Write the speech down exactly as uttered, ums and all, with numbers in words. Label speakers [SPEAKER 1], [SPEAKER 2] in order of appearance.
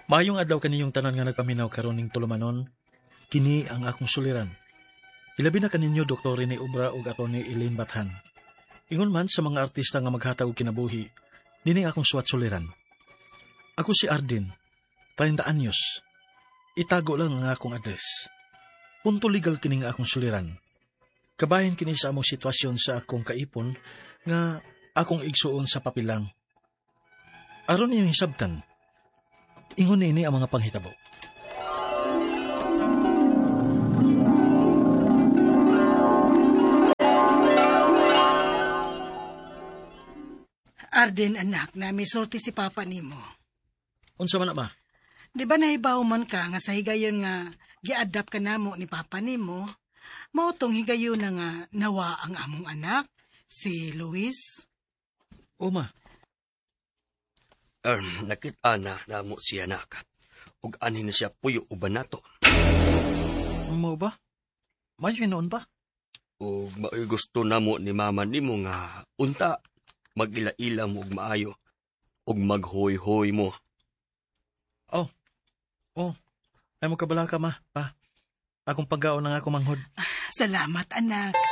[SPEAKER 1] Maayong adlaw kaniyong tanan nga nagpaminaw karon ning tulumanon, kini ang akong suliran. Ilabi na kaninyo Doktor Rene Obra ug ako ni Elaine Bathan. Ingon man sa mga artista nga maghatag og kinabuhi, nining akong suwat suliran. Ako si Arden, treinta anyos. Itago lang ang akong address. Punto legal kini nga akong suliran. Kabahin kini sa among sitwasyon sa akong kaipon nga akong igsuon sa papilang. Aron ninyong hisabtan, ingon ini ang mga panghitabo.
[SPEAKER 2] Arden, anak, na misulti si Papa nimo.
[SPEAKER 1] Unsa man na ba?
[SPEAKER 2] Di ba nahibaw man ka nga sa higayon nga gi-adapt ka namo ni Papa nimo? Mautong higayon na nga nawa ang among anak, si Luis.
[SPEAKER 1] Uma.
[SPEAKER 3] Um, nakita na namo siya nakat. Ug anhin na siya puyo uban nato.
[SPEAKER 1] Mo ba? Mayo noon ba?
[SPEAKER 3] Ug maoy gusto namo ni mama nimo nga unta magila-ila mo og maayo ug maghoy-hoy mo.
[SPEAKER 1] Oh. Oh. Ay mo kabala ka ma, pa. Akong paggaon nga ako manghod.
[SPEAKER 2] Salamat, anak.